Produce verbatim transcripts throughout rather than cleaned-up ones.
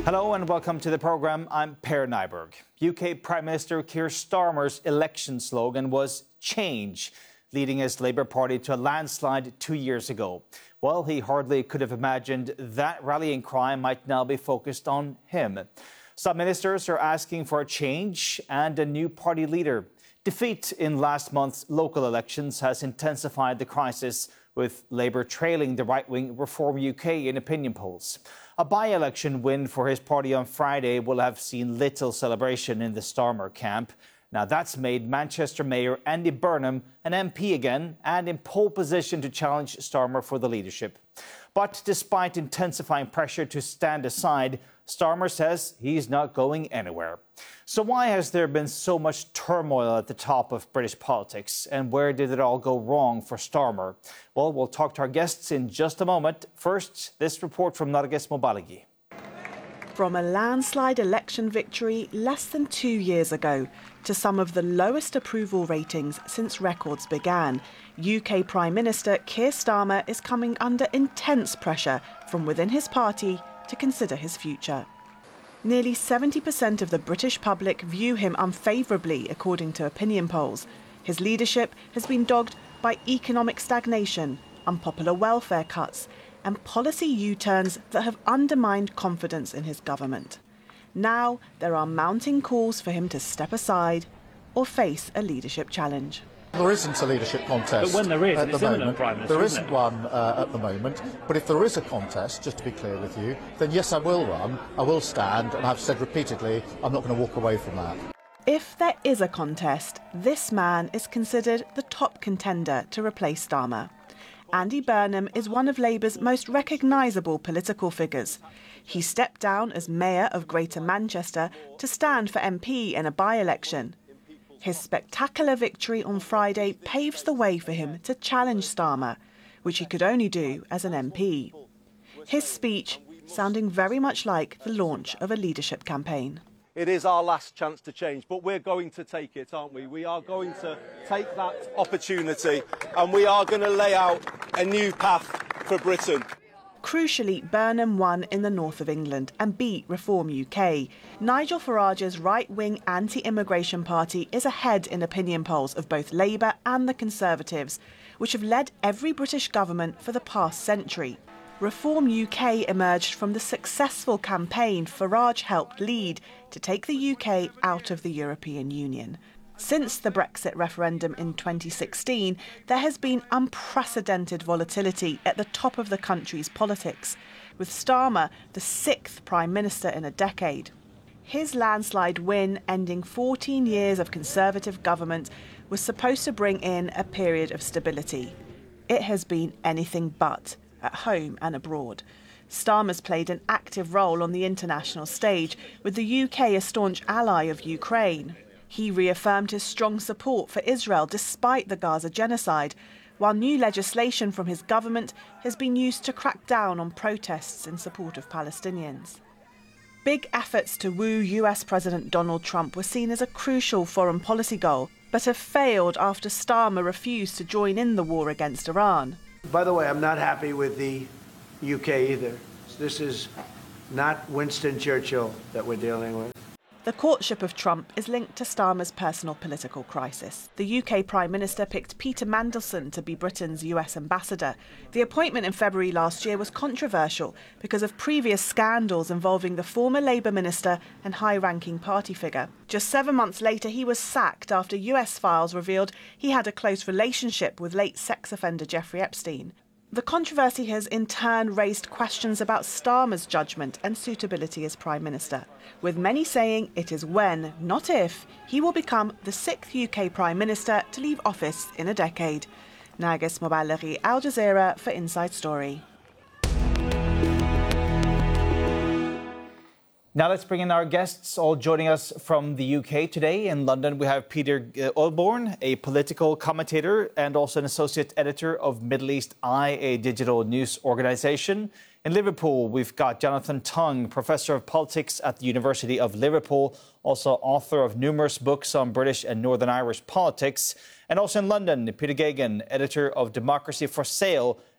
Hello and welcome to the programme. I'm Per Nyberg. U K Prime Minister Keir Starmer's election slogan was change, leading his Labour Party to a landslide two years ago. Well, he hardly could have imagined that rallying cry might now be focused on him. Some ministers are asking for a change and a new party leader. Defeat in last month's local elections has intensified the crisis, with Labour trailing the right-wing Reform U K in opinion polls. A by-election win for his party on Friday will have seen little celebration in the Starmer camp. Now, that's made Manchester Mayor Andy Burnham an M P again and in pole position to challenge Starmer for the leadership. But despite intensifying pressure to stand aside, Starmer says he's not going anywhere. So why has there been so much turmoil at the top of British politics? And where did it all go wrong for Starmer? Well, we'll talk to our guests in just a moment. First, this report from Narges Mobaligi. From a landslide election victory less than two years ago to some of the lowest approval ratings since records began, U K Prime Minister Keir Starmer is coming under intense pressure from within his party to consider his future. Nearly seventy percent of the British public view him unfavourably, according to opinion polls. His leadership has been dogged by economic stagnation, unpopular welfare cuts, and policy U-turns that have undermined confidence in his government. Now there are mounting calls for him to step aside or face a leadership challenge. There isn't a leadership contest but when there is, at the it's moment. Prime Minister, there isn't isn't it? one uh, at the moment. But if there is a contest, just to be clear with you, then yes, I will run, I will stand, and I've said repeatedly, I'm not going to walk away from that. If there is a contest, this man is considered the top contender to replace Starmer. Andy Burnham is one of Labour's most recognisable political figures. He stepped down as Mayor of Greater Manchester to stand for M P in a by-election. His spectacular victory on Friday paves the way for him to challenge Starmer, which he could only do as an M P. His speech sounding very much like the launch of a leadership campaign. It is our last chance to change, but we're going to take it, aren't we? We are going to take that opportunity and we are going to lay out a new path for Britain. Crucially, Burnham won in the north of England and beat Reform U K. Nigel Farage's right-wing anti-immigration party is ahead in opinion polls of both Labour and the Conservatives, which have led every British government for the past century. Reform U K emerged from the successful campaign Farage helped lead to take the U K out of the European Union. Since the Brexit referendum in twenty sixteen, there has been unprecedented volatility at the top of the country's politics, with Starmer the sixth Prime Minister in a decade. His landslide win, ending fourteen years of Conservative government, was supposed to bring in a period of stability. It has been anything but, at home and abroad. Starmer's played an active role on the international stage, with the U K a staunch ally of Ukraine. He reaffirmed his strong support for Israel despite the Gaza genocide, while new legislation from his government has been used to crack down on protests in support of Palestinians. Big efforts to woo U S President Donald Trump were seen as a crucial foreign policy goal, but have failed after Starmer refused to join in the war against Iran. By the way, I'm not happy with the U K either. This is not Winston Churchill that we're dealing with. The courtship of Trump is linked to Starmer's personal political crisis. The U K Prime Minister picked Peter Mandelson to be Britain's U S ambassador. The appointment in February last year was controversial because of previous scandals involving the former Labour minister and high-ranking party figure. Just seven months later, he was sacked after U S files revealed he had a close relationship with late sex offender Jeffrey Epstein. The controversy has in turn raised questions about Starmer's judgment and suitability as Prime Minister, with many saying it is when, not if, he will become the sixth U K Prime Minister to leave office in a decade. Narges Mobaligi, Al Jazeera for Inside Story. Now let's bring in our guests, all joining us from the U K today. In London, we have Peter Olborn, a political commentator and also an associate editor of Middle East Eye, a digital news organisation. In Liverpool, we've got Jonathan Tongue, professor of politics at the University of Liverpool, also author of numerous books on British and Northern Irish politics. And also in London, Peter Geoghegan, editor of Democracy for Sale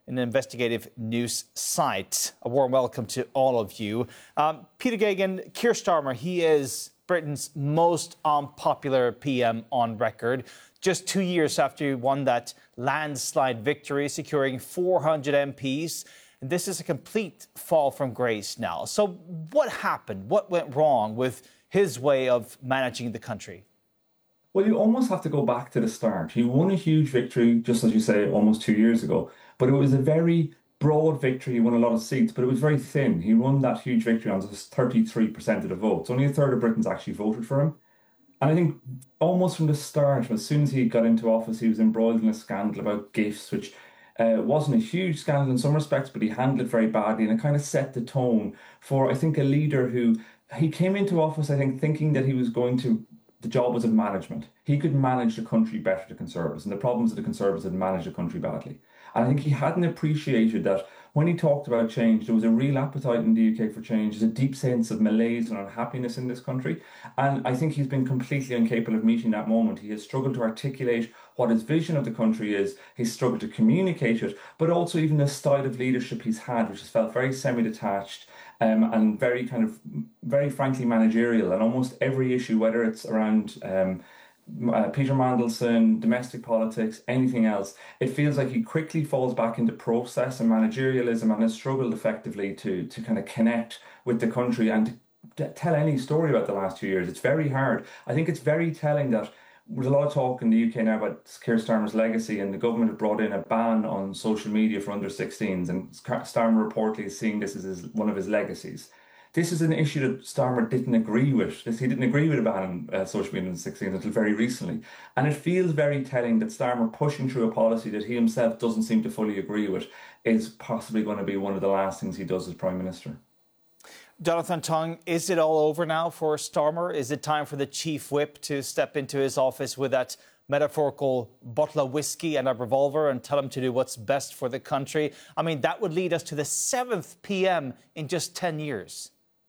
an investigative news site. A warm welcome to all of you. Um, Peter Geoghegan, Keir Starmer, he is Britain's most unpopular P M on record. Just two years after he won that landslide victory, securing four hundred M Ps. And this is a complete fall from grace now. So what happened? What went wrong with his way of managing the country? Well, you almost have to go back to the start. He won a huge victory, just as you say, almost two years ago. But it was a very broad victory. He won a lot of seats, but it was very thin. He won that huge victory on just thirty-three percent of the votes. Only a third of Britons actually voted for him. And I think almost from the start, as soon as he got into office, he was embroiled in a scandal about gifts, which uh, wasn't a huge scandal in some respects, but he handled it very badly. And it kind of set the tone for, I think, a leader who, he came into office, I think, thinking that he was going to, the job was of management. He could manage the country better, the Conservatives, and the problems of the Conservatives had managed the country badly. And I think he hadn't appreciated that when he talked about change, there was a real appetite in the U K for change. There's a deep sense of malaise and unhappiness in this country. And I think he's been completely incapable of meeting that moment. He has struggled to articulate what his vision of the country is. He's struggled to communicate it, but also even the style of leadership he's had, which has felt very semi-detached um, and very kind of, very frankly managerial. And almost every issue, whether it's around um, Uh, Peter Mandelson, domestic politics, anything else, it feels like he quickly falls back into process and managerialism and has struggled effectively to to kind of connect with the country and to tell any story about the last two years. It's very hard. I think it's very telling that there's a lot of talk in the U K now about Keir Starmer's legacy, and the government have brought in a ban on social media for under sixteens, and Starmer reportedly is seeing this as his, one of his legacies. This is an issue that Starmer didn't agree with. This, he didn't agree with a ban on uh, social media in the sixteens until very recently. And it feels very telling that Starmer pushing through a policy that he himself doesn't seem to fully agree with is possibly going to be one of the last things he does as Prime Minister. Jonathan Tongue, is it all over now for Starmer? Is it time for the Chief Whip to step into his office with that metaphorical bottle of whiskey and a revolver and tell him to do what's best for the country? I mean, that would lead us to the seventh P M in just ten years.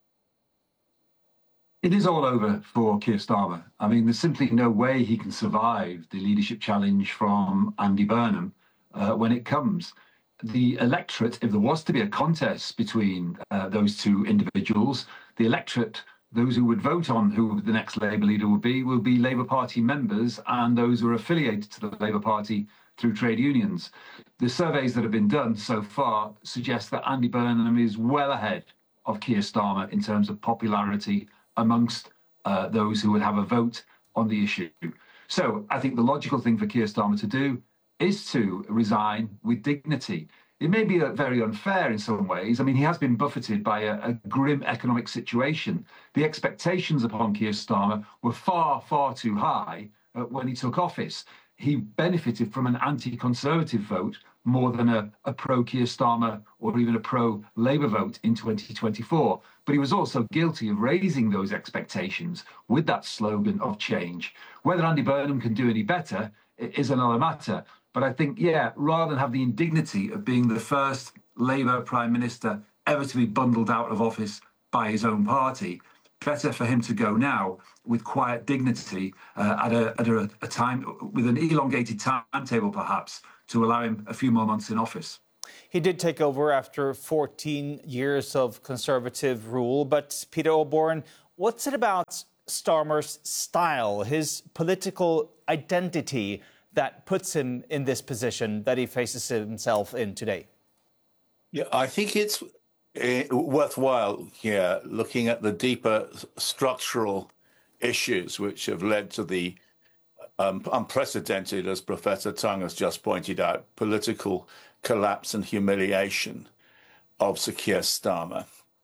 It is all over for Keir Starmer. I mean, there's simply no way he can survive the leadership challenge from Andy Burnham uh, when it comes. The electorate, if there was to be a contest between uh, those two individuals, the electorate, those who would vote on who the next Labour leader would be, will be Labour Party members and those who are affiliated to the Labour Party through trade unions. The surveys that have been done so far suggest that Andy Burnham is well ahead of Keir Starmer in terms of popularity amongst uh, those who would have a vote on the issue. So I think the logical thing for Keir Starmer to do is to resign with dignity. It may be uh, very unfair in some ways. I mean, he has been buffeted by a, a grim economic situation. The expectations upon Keir Starmer were far, far too high uh, when he took office. He benefited from an anti-Conservative vote more than a, a pro-Keir Starmer or even a pro-Labour vote in twenty twenty-four. But he was also guilty of raising those expectations with that slogan of change. Whether Andy Burnham can do any better is another matter. But I think, yeah, rather than have the indignity of being the first Labour Prime Minister ever to be bundled out of office by his own party, better for him to go now with quiet dignity uh, at, a, at a, a time, with an elongated timetable perhaps, to allow him a few more months in office. He did take over after fourteen years of Conservative rule. But Peter O'Byrne, what's it about Starmer's style, his political identity, that puts him in this position that he faces himself in today? Yeah, I think it's uh, worthwhile here looking at the deeper structural issues which have led to the um, unprecedented, as Professor Tongue has just pointed out, political collapse and humiliation of Sir Keir Starmer.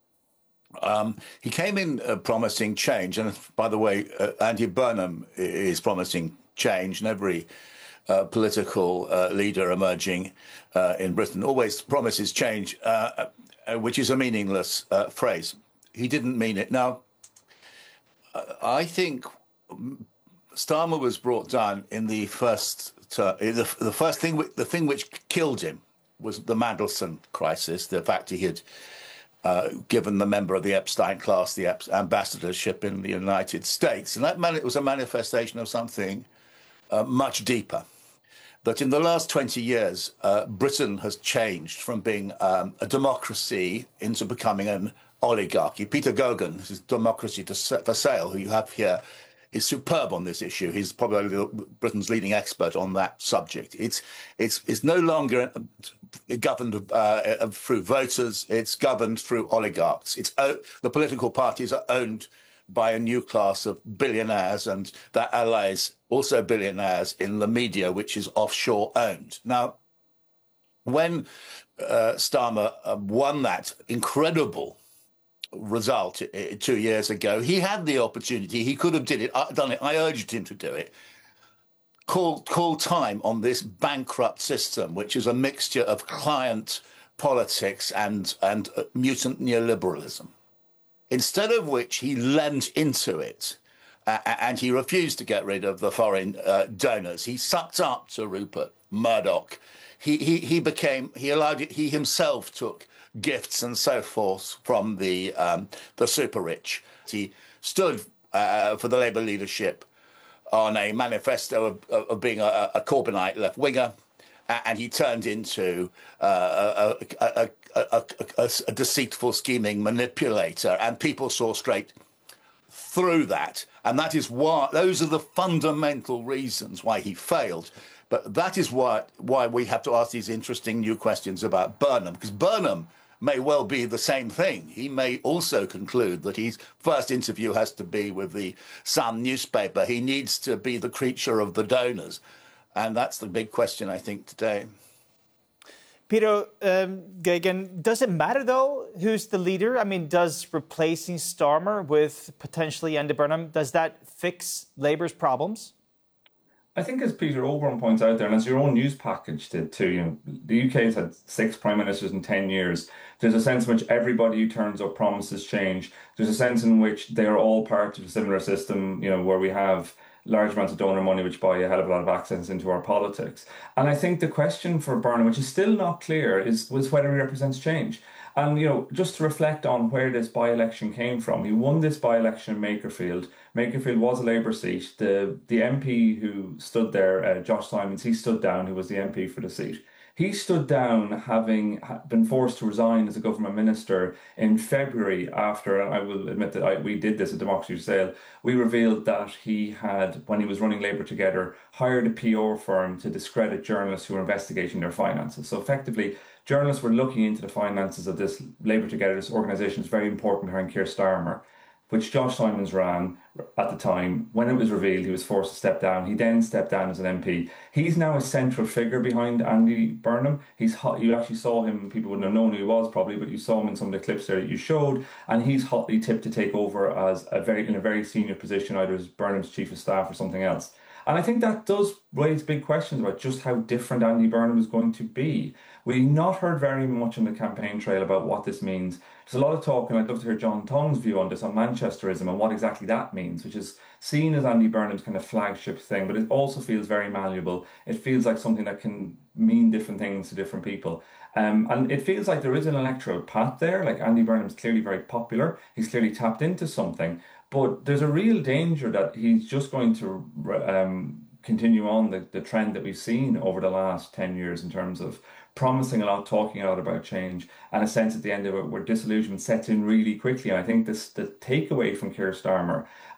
Um, he came in uh, promising change, and by the way, uh, Andy Burnham is promising change, and every uh, political uh, leader emerging uh, in Britain always promises change, uh, uh, which is a meaningless uh, phrase. He didn't mean it. Now, I think Starmer was brought down in the first, uh, the, the first thing, the thing which killed him was the Mandelson crisis, the fact he had uh, given the member of the Epstein class the ambassadorship in the United States. And that man- it was a manifestation of something uh, much deeper. that in the last twenty years, uh, Britain has changed from being um, a democracy into becoming an oligarchy. Peter Gogan, this is Democracy for Sale, who you have here, is superb on this issue. He's probably Britain's leading expert on that subject. It's it's it's no longer governed uh, through voters. It's governed through oligarchs. It's the political parties are owned by a new class of billionaires and their allies, also billionaires in the media, which is offshore owned. Now, when uh, Starmer uh, won that incredible result uh, two years ago, he had the opportunity. He could have did it, uh, done it. I urged him to do it. Call, call time on this bankrupt system, which is a mixture of client politics and, and uh, mutant neoliberalism. Instead of which he lent into it, uh, and he refused to get rid of the foreign uh, donors. He sucked up to Rupert Murdoch. He, he, he became, he allowed it, he himself took gifts and so forth from the, um, the super rich. He stood uh, for the Labour leadership on a manifesto of, of being a, a Corbynite left-winger, and he turned into uh, a, a, a, a, a deceitful, scheming manipulator, and people saw straight through that. And that is why, those are the fundamental reasons why he failed. But that is why, why we have to ask these interesting new questions about Burnham, because Burnham may well be the same thing. He may also conclude that his first interview has to be with the Sun newspaper. He needs to be the creature of the donors. And that's the big question, I think, today. Peter um, Geoghegan, does it matter, though, who's the leader? I mean, does replacing Starmer with potentially Andy Burnham, does that fix Labour's problems? I think, as Peter Oborne points out there, and as your own news package did too, you know, the U K has had six prime ministers in ten years. There's a sense in which everybody who turns up promises change. There's a sense in which they're all part of a similar system, you know, where we have large amounts of donor money which buy a hell of a lot of access into our politics. And I think the question for Burnham, which is still not clear, is was whether he represents change. And, you know, just to reflect on where this by-election came from, he won this by-election in Makerfield. Makerfield was a Labour seat. The the M P who stood there, uh, Josh Simons, he stood down, who was the M P for the seat. He stood down having been forced to resign as a government minister in February after, and I will admit that I, we did this at Democracy for Sale, we revealed that he had, when he was running Labour Together, hired a P R firm to discredit journalists who were investigating their finances. So effectively, journalists were looking into the finances of this Labour Together, this organisation is very important behind Keir Starmer, which Josh Simons ran at the time. When it was revealed, he was forced to step down. He then stepped down as an M P. He's now a central figure behind Andy Burnham. He's hot, you actually saw him, people wouldn't have known who he was probably, but you saw him in some of the clips there that you showed, and he's hotly tipped to take over as a very in a very senior position, either as Burnham's chief of staff or something else. And I think that does raise big questions about just how different Andy Burnham is going to be. We've not heard very much on the campaign trail about what this means. There's a lot of talk, and I'd love to hear John Tong's view on this, on Manchesterism and what exactly that means, which is seen as Andy Burnham's kind of flagship thing, but it also feels very malleable. It feels like something that can mean different things to different people. Um, and it feels like there is an electoral path there. Like Andy Burnham's clearly very popular. He's clearly tapped into something. But there's a real danger that he's just going to um, continue on the, the trend that we've seen over the last ten years in terms of promising a lot, talking a lot about change, and a sense at the end of it where disillusionment sets in really quickly. And I think this the takeaway from Keir Starmer,